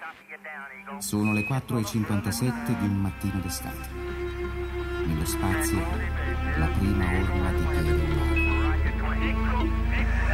Sono le 4:57 di un mattino d'estate. Nello spazio, la prima